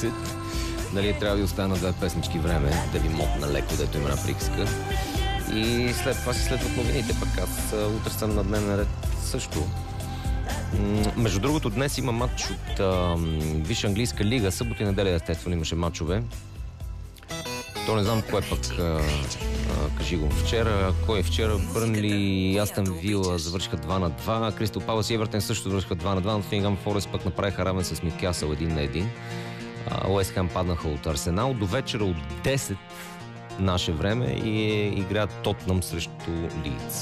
10. Нали, трябва да ви остана две песнички време, да ви мотна леко, дето има една приказка. И след това си следват новините, пък аз утре съм на дневен ред също. Между другото, днес има матч от Висша английска лига. Събота и неделя, естествено, имаше матчове. То не знам кой пък, кажи го. Кой е вчера? Бърнли и Астън Вила завършиха 2-2. Кристал Палас и Евертън също завършиха 2-2. Ноттингъм Форест пък направиха равен с Нюкасъл 1-1. Уест Хем паднаха от Арсенал. До вечера от 10 наше време и играят Тотнъм срещу Лийдс.